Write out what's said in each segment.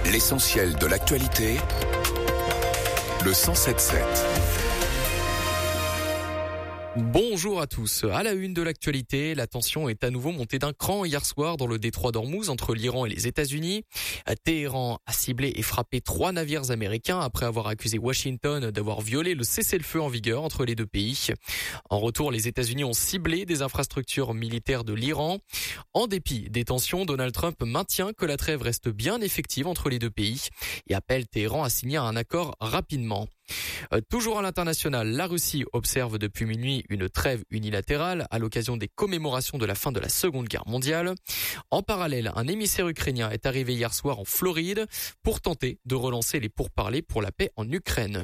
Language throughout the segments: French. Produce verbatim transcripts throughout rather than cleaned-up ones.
L'essentiel de l'actualité, le cent sept sept. Bonjour à tous. À la une de l'actualité, la tension est à nouveau montée d'un cran hier soir dans le détroit d'Ormuz entre l'Iran et les États-Unis. Téhéran a ciblé et frappé trois navires américains après avoir accusé Washington d'avoir violé le cessez-le-feu en vigueur entre les deux pays. En retour, les États-Unis ont ciblé des infrastructures militaires de l'Iran. En dépit des tensions, Donald Trump maintient que la trêve reste bien effective entre les deux pays et appelle Téhéran à signer un accord rapidement. Euh, toujours à l'international, la Russie observe depuis minuit une trêve unilatérale à l'occasion des commémorations de la fin de la Seconde Guerre mondiale. En parallèle, un émissaire ukrainien est arrivé hier soir en Floride pour tenter de relancer les pourparlers pour la paix en Ukraine.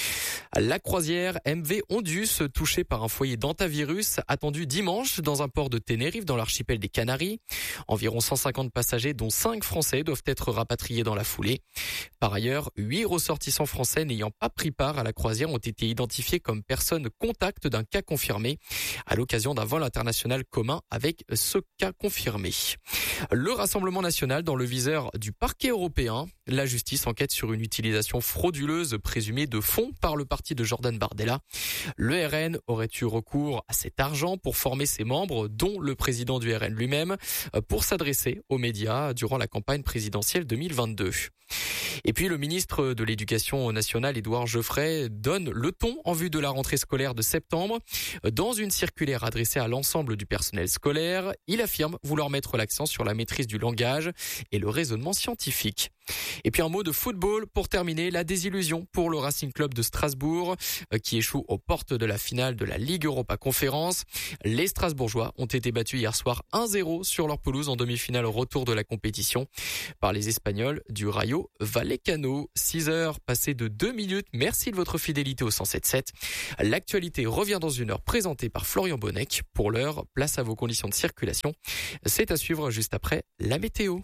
La croisière M V Ondus, touchée par un foyer d'hantavirus, attendue dimanche dans un port de Tenerife dans l'archipel des Canaries. Environ cent cinquante passagers, dont cinq Français, doivent être rapatriés dans la foulée. Par ailleurs, huit ressortissants français n'ayant pas pris part à la croisière ont été identifiés comme personnes contact d'un cas confirmé à l'occasion d'un vol international commun avec ce cas confirmé. Le Rassemblement national dans le viseur du parquet européen. La justice enquête sur une utilisation frauduleuse présumée de fonds par le parti de Jordan Bardella. Le R N aurait eu recours à cet argent pour former ses membres, dont le président du R N lui-même, pour s'adresser aux médias durant la campagne présidentielle deux mille vingt-deux. Et puis le ministre de l'Éducation nationale, Édouard Geoffrey, donne le ton en vue de la rentrée scolaire de septembre. Dans une circulaire adressée à l'ensemble du personnel scolaire, il affirme vouloir mettre l'accent sur la maîtrise du langage et le raisonnement scientifique. Et puis un mot de football pour terminer, la désillusion pour le Racing Club de Strasbourg qui échoue aux portes de la finale de la Ligue Europa Conférence. Les Strasbourgeois ont été battus hier soir un zéro sur leur pelouse en demi-finale au retour de la compétition par les Espagnols du Rayo Vallecano. six heures passées de deux minutes. Merci de votre fidélité au cent sept sept. L'actualité revient dans une heure présentée par Florian Bonnec. Pour l'heure, place à vos conditions de circulation. C'est à suivre juste après la météo.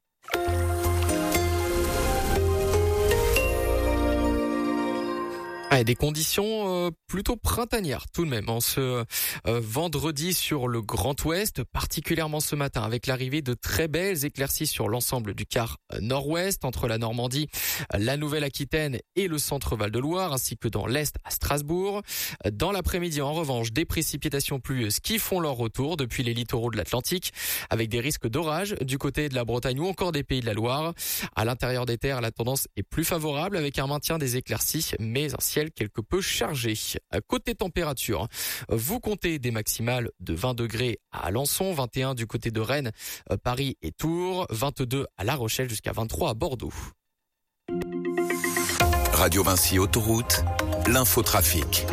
Ah, des conditions euh, plutôt printanières tout de même en ce euh, vendredi sur le Grand Ouest, particulièrement ce matin avec l'arrivée de très belles éclaircies sur l'ensemble du quart nord-ouest entre la Normandie, la Nouvelle-Aquitaine et le centre Val-de-Loire ainsi que dans l'est à Strasbourg. Dans l'après-midi en revanche, des précipitations pluvieuses qui font leur retour depuis les littoraux de l'Atlantique avec des risques d'orage du côté de la Bretagne ou encore des Pays de la Loire. À l'intérieur des terres, la tendance est plus favorable avec un maintien des éclaircies mais un ciel quelque peu chargé. Côté température, vous comptez des maximales de vingt degrés à Alençon, vingt et un du côté de Rennes, Paris et Tours, vingt-deux à La Rochelle jusqu'à vingt-trois à Bordeaux. Radio Vinci Autoroute, l'infotrafic.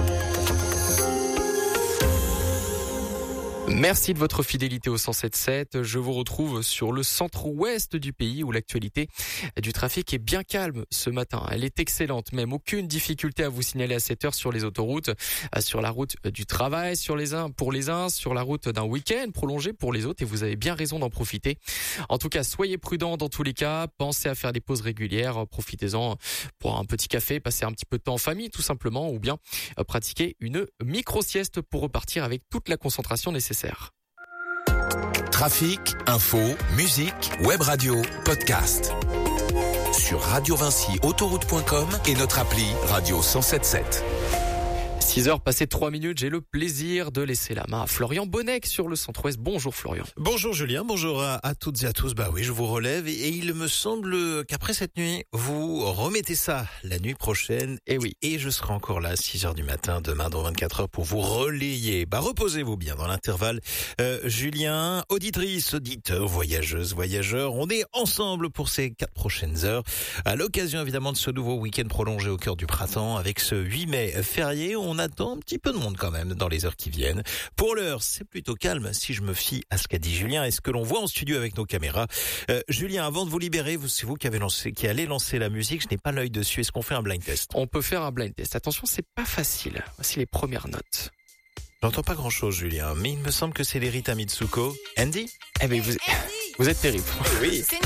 Merci de votre fidélité au cent sept sept. Je vous retrouve sur le centre-ouest du pays où l'actualité du trafic est bien calme ce matin. Elle est excellente, même aucune difficulté à vous signaler à cette heure sur les autoroutes, sur la route du travail, sur les uns pour les uns, sur la route d'un week-end prolongé pour les autres et vous avez bien raison d'en profiter. En tout cas, soyez prudents dans tous les cas. Pensez à faire des pauses régulières. Profitez-en pour un petit café, passer un petit peu de temps en famille tout simplement ou bien pratiquer une micro-sieste pour repartir avec toute la concentration nécessaire. Trafic, info, musique, web radio, podcast. Sur radio vinci autoroute point com et notre appli Radio cent sept sept. six heures passées trois minutes, j'ai le plaisir de laisser la main à Florian Bonnec sur le centre-ouest. Bonjour Florian. Bonjour Julien, bonjour à, à toutes et à tous. Bah oui, je vous relève et, et il me semble qu'après cette nuit, vous remettez ça la nuit prochaine. Et oui. Et je serai encore là à six heures du matin, demain dans vingt-quatre heures pour vous relayer. Bah reposez-vous bien dans l'intervalle. Euh, Julien, auditrice, auditeur, voyageuse, voyageur, on est ensemble pour ces quatre prochaines heures. À l'occasion évidemment de ce nouveau week-end prolongé au cœur du printemps avec ce huit mai férié, on attend un petit peu de monde quand même dans les heures qui viennent. Pour l'heure, c'est plutôt calme si je me fie à ce qu'a dit Julien et ce que l'on voit en studio avec nos caméras. Euh, Julien, avant de vous libérer, c'est vous qui avez lancé, qui allez lancer la musique. Je n'ai pas l'œil dessus. Est-ce qu'on fait un blind test? On peut faire un blind test. Attention, c'est pas facile. Voici les premières notes. J'entends pas grand-chose, Julien, mais il me semble que c'est l'Erita Mitsuko. Andy? Eh ben, vous, vous êtes terrible. Oui.